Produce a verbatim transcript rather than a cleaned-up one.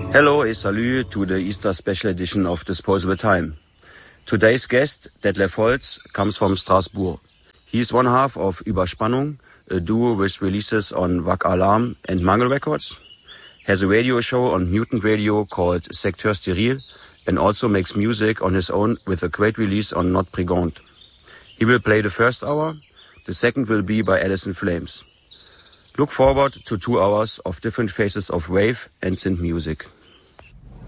Hello et salut to the Easter special edition of Disposable Time. Today's guest, Detlef Holz, comes from Strasbourg. He is one half of Überspannung, a duo with releases on Wack Alarm and Mangel Records, has a radio show on Mutant Radio called Secteur Steril, and also makes music on his own with a great release on Not Brigand. He will play the first hour, the second will be by Alice in Flames. Look forward to two hours of different phases of rave and synth music.